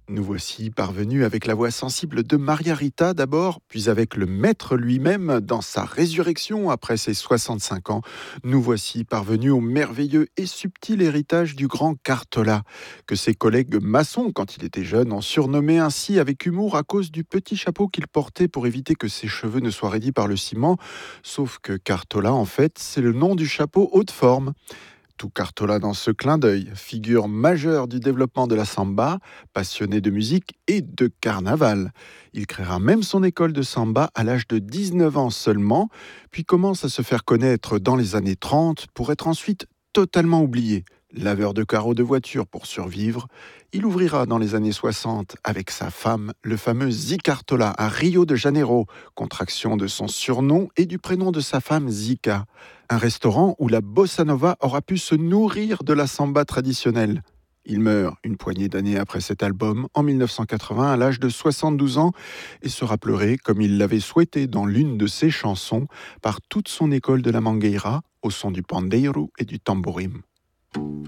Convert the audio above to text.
Nous voici parvenus avec la voix sensible de Maria Rita d'abord, puis avec le maître lui-même dans sa résurrection après ses 65 ans. Nous voici parvenus au merveilleux et subtil héritage du grand Cartola, que ses collègues maçons, quand il était jeune, ont surnommé ainsi avec humour à cause du petit chapeau qu'il portait pour éviter que ses cheveux ne soient raidis par le ciment. Sauf que Cartola, en fait, c'est le nom du chapeau haute forme. Tout Cartola dans ce clin d'œil, figure majeure du développement de la samba, passionné de musique et de carnaval. Il créera même son école de samba à l'âge de 19 ans seulement, puis commence à se faire connaître dans les années 30 pour être ensuite totalement oublié. Laveur de carreaux de voiture pour survivre, il ouvrira dans les années 60 avec sa femme le fameux Zicartola à Rio de Janeiro, contraction de son surnom et du prénom de sa femme Zica, un restaurant où la bossa nova aura pu se nourrir de la samba traditionnelle. Il meurt une poignée d'années après cet album, en 1980, à l'âge de 72 ans, et sera pleuré, comme il l'avait souhaité dans l'une de ses chansons, par toute son école de la mangueira, au son du pandeiro et du tambourim.